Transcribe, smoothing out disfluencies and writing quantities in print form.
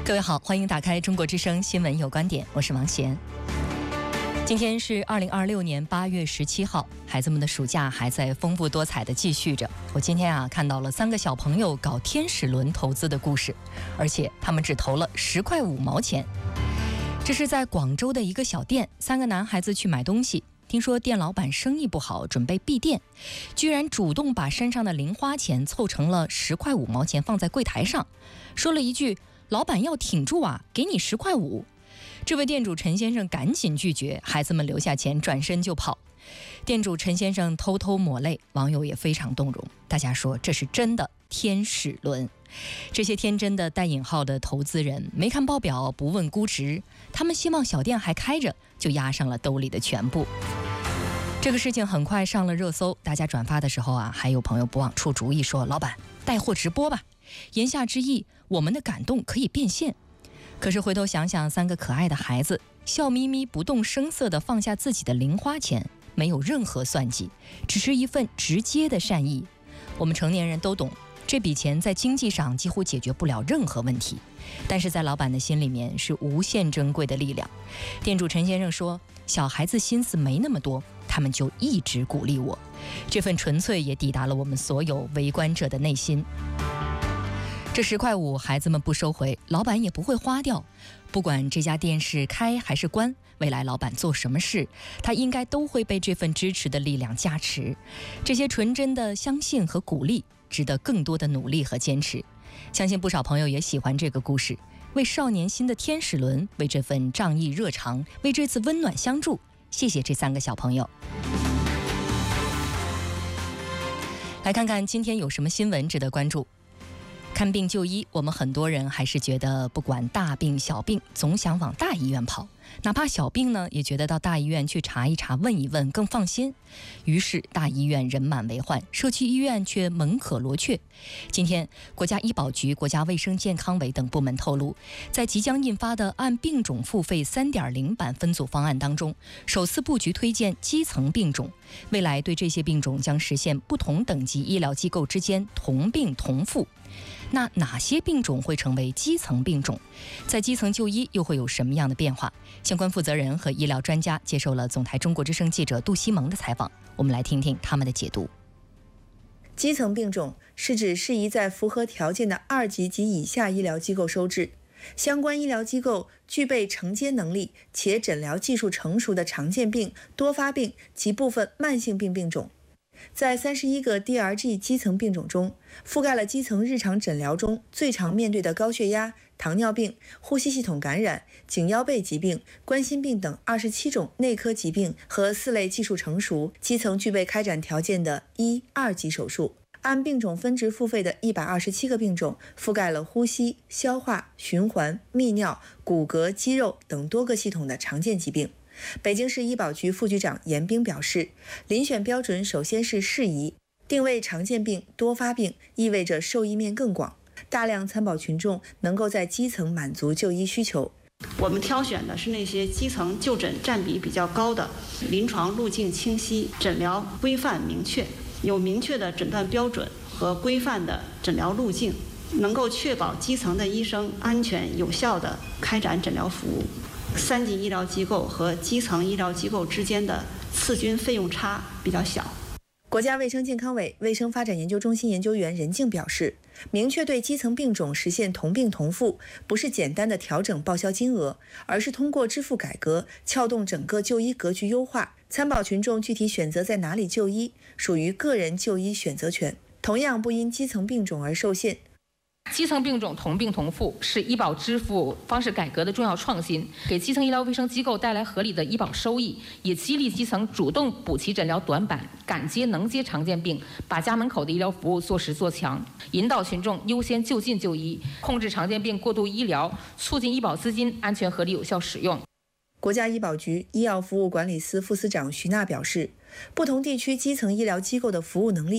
各位好，欢迎打开中国之声新闻有观点，我是王贤。今天是2026年8月17号，孩子们的暑假还在丰富多彩的继续着。我今天看到了3个小朋友搞天使轮投资的故事，而且他们只投了10块5毛钱。这是在广州的一个小店，3个男孩子去买东西，听说店老板生意不好，准备闭店，居然主动把身上的零花钱凑成了10块5毛钱放在柜台上，说了一句：“老板要挺住啊，给你10块5。”这位店主陈先生赶紧拒绝，孩子们留下钱转身就跑。店主陈先生偷偷抹泪，网友也非常动容，大家说这是真的天使轮。这些天真的带引号的投资人没看报表，不问估值，他们希望小店还开着，就押上了兜里的全部。这个事情很快上了热搜，大家转发的时候还有朋友不忘出主意说：“老板，带货直播吧。”言下之意，我们的感动可以变现。可是回头想想，3个可爱的孩子笑眯眯不动声色地放下自己的零花钱，没有任何算计，只是一份直接的善意。我们成年人都懂，这笔钱在经济上几乎解决不了任何问题，但是在老板的心里面是无限珍贵的力量。店主陈先生说，小孩子心思没那么多，他们就一直鼓励我，这份纯粹也抵达了我们所有围观者的内心。这10块5，孩子们不收回，老板也不会花掉。不管这家店是开还是关，未来老板做什么事，他应该都会被这份支持的力量加持。这些纯真的相信和鼓励，值得更多的努力和坚持。相信不少朋友也喜欢这个故事，为少年心的天使轮，为这份仗义热肠，为这次温暖相助，谢谢这3个小朋友。来看看今天有什么新闻值得关注。看病就医，我们很多人还是觉得不管大病小病，总想往大医院跑，哪怕小病呢，也觉得到大医院去查一查问一问更放心。于是大医院人满为患，社区医院却门可罗雀。今天国家医保局、国家卫生健康委等部门透露，在即将印发的按病种付费 3.0 版分组方案当中，首次布局推荐基层病种，未来对这些病种将实现不同等级医疗机构之间同病同付。那哪些病种会成为基层病种？在基层就医又会有什么样的变化？相关负责人和医疗专家接受了总台中国之声记者杜西蒙的采访，我们来听听他们的解读。 基层病种是指适宜在符合条件的2级及以下医疗机构收治，相关医疗机构具备承接能力且诊疗技术成熟的常见病、多发病及部分慢性病病种。在31个 DRG 基层病种中，覆盖了基层日常诊疗中最常面对的高血压、糖尿病、呼吸系统感染、颈腰背疾病、冠心病等27种内科疾病和4类技术成熟、基层具备开展条件的1、2级手术。按病种分值付费的127个病种，覆盖了呼吸、消化、循环、泌尿、骨骼、肌肉等多个系统的常见疾病。北京市医保局副局长严兵表示，遴选标准首先是适宜，定位常见病、多发病，意味着受益面更广，大量参保群众能够在基层满足就医需求。 我们挑选的是那些基层就诊占比比较高的，临床路径清晰，诊疗规范明确，有明确的诊断标准和规范的诊疗路径，能够确保基层的医生安全有效地开展诊疗服务。3级医疗机构和基层医疗机构之间的次均费用差比较小。 国家卫生健康委卫生发展研究中心研究员任静表示，明确对基层病种实现同病同付，不是简单的调整报销金额，而是通过支付改革撬动整个就医格局优化。参保群众具体选择在哪里就医，属于个人就医选择权，同样不因基层病种而受限。 基层病种同病同付是医保支付方式改革的重要创新，给基层医疗卫生机构带来合理的医保收益，也激励基层主动补齐诊疗短板，敢接能接常见病，把家门口的医疗服务做实做强，引导群众优先就近就医，控制常见病过度医疗，促进医保资金安全合理有效使用。 国家医保局医药服务管理司副司长徐娜表示，不同地区基层医疗机构的服务能力